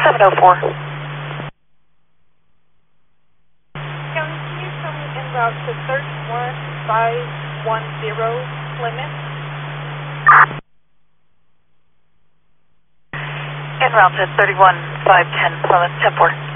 704. County, can you tell me en route to 31510 Plymouth? En route to 31510 Plymouth, 10-4.